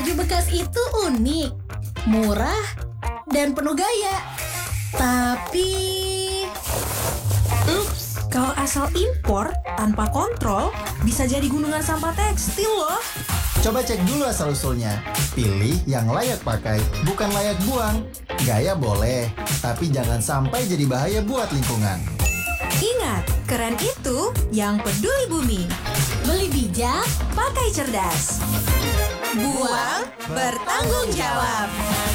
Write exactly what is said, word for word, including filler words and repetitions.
Baju bekas itu unik, murah, dan penuh gaya. Tapi... Ups, kalau asal impor tanpa kontrol, bisa jadi gunungan sampah tekstil loh. Coba cek dulu asal-usulnya. Pilih yang layak pakai, bukan layak buang. Gaya boleh, tapi jangan sampai jadi bahaya buat lingkungan. Ingat, keren itu yang peduli bumi. Beli bijak, Pakai cerdas. Buang bertanggung jawab.